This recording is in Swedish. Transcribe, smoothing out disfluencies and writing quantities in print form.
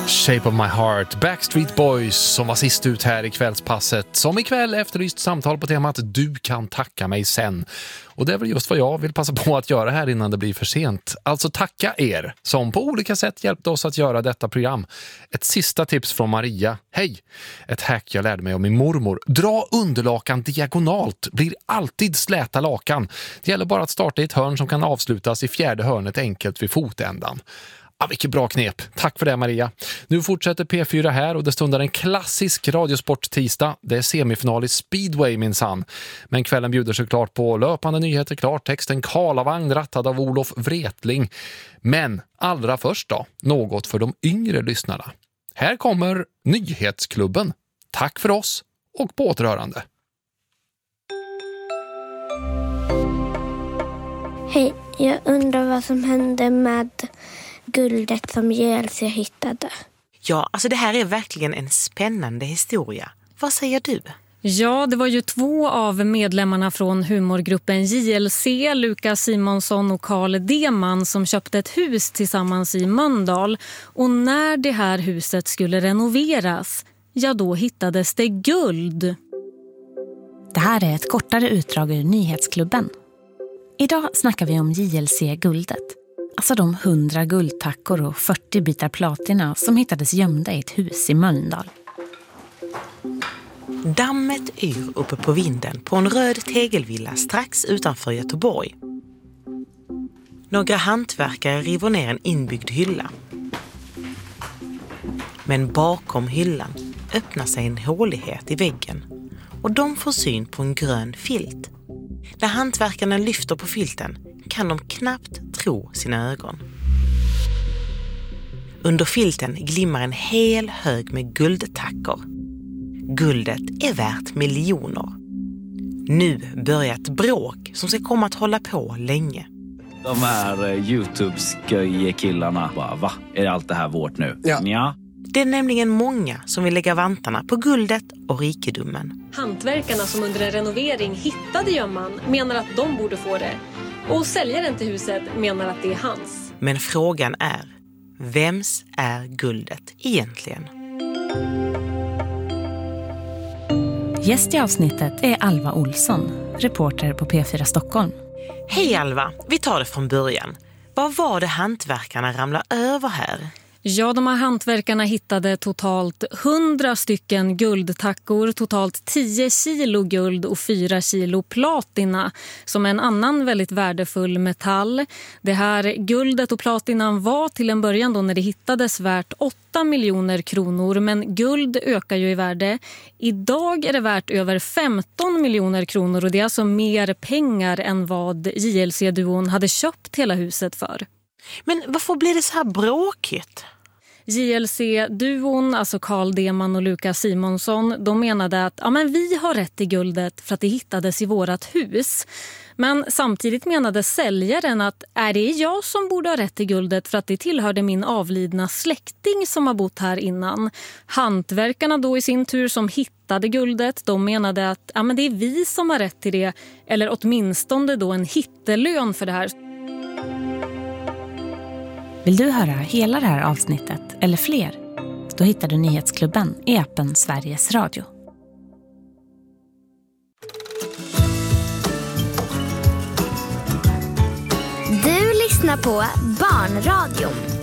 Shape of my heart, Backstreet Boys som var sist ut här i kvällspasset, som ikväll efterlyst samtal på temat Du kan tacka mig sen. Och det är väl just vad jag vill passa på att göra här innan det blir för sent. Alltså tacka er som på olika sätt hjälpte oss att göra detta program. Ett sista tips från Maria. Hej! Ett hack jag lärde mig av min mormor. Dra underlakan diagonalt, blir alltid släta lakan. Det gäller bara att starta i ett hörn som kan avslutas i fjärde hörnet enkelt vid fotändan. Vilket bra knep. Tack för det, Maria. Nu fortsätter P4 här och det stundar en klassisk radiosport-tisdag. Det är semifinal i Speedway minsann. Men kvällen bjuder såklart på löpande nyheter, klartexten, Karlavagn rattad av Olof Wretling. Men allra först då, något för de yngre lyssnarna. Här kommer Nyhetsklubben. Tack för oss och på återhörande. Hej, jag undrar vad som hände med guldet som JLC hittade. Ja, alltså det här är verkligen en spännande historia. Vad säger du? Ja, det var ju 2 av medlemmarna från humorgruppen JLC, Lukas Simonsson och Carl Deman, som köpte ett hus tillsammans i Mölndal. Och när det här huset skulle renoveras, ja då hittades det guld. Det här är ett kortare utdrag ur Nyhetsklubben. Idag snackar vi om JLC-guldet. Alltså de 100 guldtackor och 40 bitar platina som hittades gömda i ett hus i Mölndal. Dammet yr uppe på vinden på en röd tegelvilla strax utanför Göteborg. Några hantverkare river ner en inbyggd hylla. Men bakom hyllan öppnar sig en hålighet i väggen och de får syn på en grön filt. När hantverkarna lyfter på filten kan de knappt tro sina ögon. Under filten glimmar en hel hög med guldtackor. Guldet är värt miljoner. Nu börjar ett bråk som ska komma att hålla på länge. De här YouTube-sköje-killarna bara, va? Är allt det här vårt nu? Ja. Det är nämligen många som vill lägga vantarna på guldet och rikedomen. Hantverkarna som under en renovering hittade gömman menar att de borde få det. Och säljaren till huset menar att det är hans. Men frågan är, vems är guldet egentligen? Gäst i avsnittet är Alva Olsson, reporter på P4 Stockholm. Hej Alva, vi tar det från början. Vad var det hantverkarna ramlade över här? Ja, de här hantverkarna hittade totalt 100 stycken guldtackor, totalt 10 kilo guld och 4 kilo platina, som är en annan väldigt värdefull metall. Det här guldet och platinan var till en början då när det hittades värt 8 miljoner kronor, men guld ökar ju i värde. Idag är det värt över 15 miljoner kronor och det är alltså mer pengar än vad JLC-duon hade köpt hela huset för. Men varför blir det så här bråkigt? JLC-duon, alltså Carl Deman och Lukas Simonsson, de menade att men vi har rätt till guldet för att det hittades i vårat hus. Men samtidigt menade säljaren att är det jag som borde ha rätt till guldet för att det tillhörde min avlidna släkting som har bott här innan. Hantverkarna då i sin tur som hittade guldet, de menade att men det är vi som har rätt till det, eller åtminstone då en hittelön för det här. Vill du höra hela det här avsnittet eller fler? Då hittar du Nyhetsklubben i appen Sveriges Radio. Du lyssnar på Barnradion.